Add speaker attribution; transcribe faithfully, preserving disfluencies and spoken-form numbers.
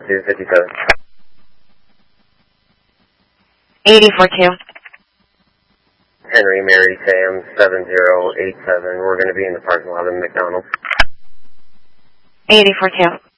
Speaker 1: two fifty-seven.
Speaker 2: eighty-four two.
Speaker 1: Henry, Mary, Sam, seven zero eight seven. We're going to be in the parking lot of McDonald's.
Speaker 2: eighty-four two.